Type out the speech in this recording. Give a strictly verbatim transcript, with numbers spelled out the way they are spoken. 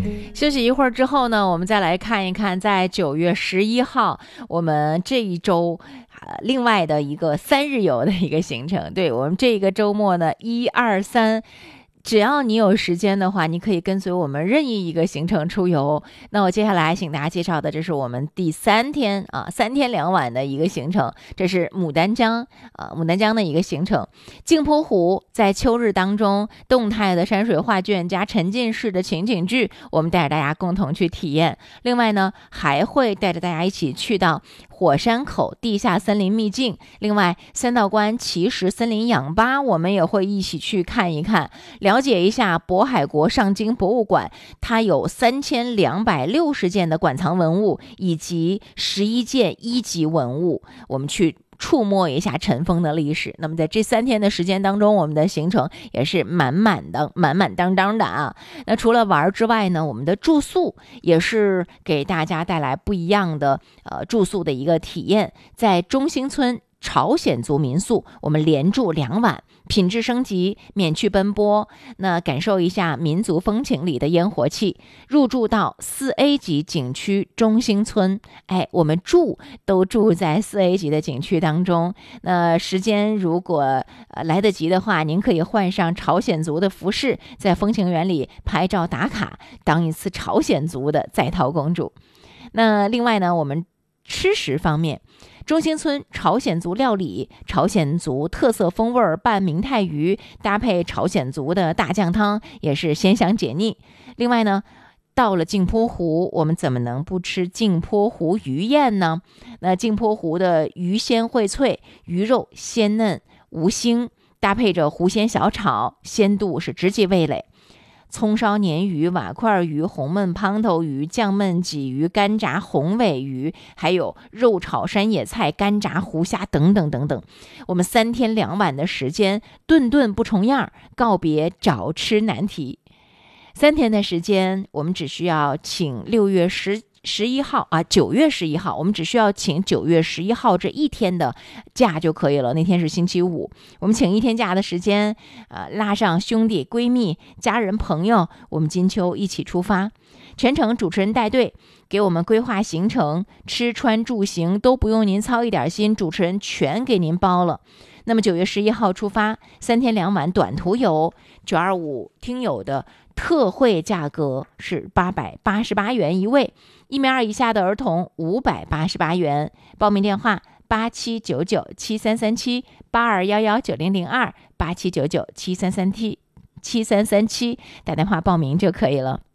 休息一会儿之后呢，我们再来看一看，在九月十一号，我们这一周。呃，另外的一个三日游的一个行程，对，我们这个周末呢，一二三。只要你有时间的话，你可以跟随我们任意一个行程出游。那我接下来请大家介绍的，这是我们第三天啊，三天两晚的一个行程。这是牡丹江啊，牡丹江的一个行程。镜泊湖在秋日当中，动态的山水画卷加沉浸式的情景剧，我们带着大家共同去体验。另外呢，还会带着大家一起去到火山口地下森林秘境，另外三道关奇石森林氧吧，我们也会一起去看一看。了解一下渤海国上京博物馆，它有三千两百六十件的馆藏文物，以及十一件一级文物，我们去触摸一下尘封的历史。那么在这三天的时间当中，我们的行程也是满满的满满当当的啊。那除了玩之外呢，我们的住宿也是给大家带来不一样的呃住宿的一个体验。在中兴村朝鲜族民宿，我们连住两晚，品质升级，免去奔波，那感受一下民族风情里的烟火气。入住到四 A 级景区中兴村，哎，我们住都住在四 A 级的景区当中。那时间如果、呃、来得及的话，您可以换上朝鲜族的服饰，在风情园里拍照打卡，当一次朝鲜族的在逃公主。那另外呢，我们吃食方面，中兴村朝鲜族料理，朝鲜族特色风味拌明太鱼，搭配朝鲜族的大酱汤，也是鲜香解腻。另外呢，到了镜泊湖，我们怎么能不吃镜泊湖鱼宴呢？那镜泊湖的鱼鲜荟脆，鱼肉鲜嫩无腥，搭配着湖鲜小炒，鲜度是直击味蕾。葱烧鲶鱼、瓦块鱼、红焖胖头鱼、酱焖鲫鱼、干炸红尾鱼，还有肉炒山野菜、干炸湖虾等等等等。我们三天两晚的时间，顿顿不重样，告别找吃难题。三天的时间，我们只需要请六月十十一号啊，九月十一号，我们只需要请九月十一号这一天的假就可以了。那天是星期五，我们请一天假的时间，呃，拉上兄弟、闺蜜、家人、朋友，我们金秋一起出发。全程主持人带队，给我们规划行程，吃穿住行都不用您操一点心，主持人全给您包了。那么九月十一号出发，三天两晚短途游，九二五听友的特惠价格是八百八十八元一位，一米二以下的儿童五百八十八元。报名电话八七九九七三三七八二幺幺九零零二八七九九七三三七七三三七，打电话报名就可以了。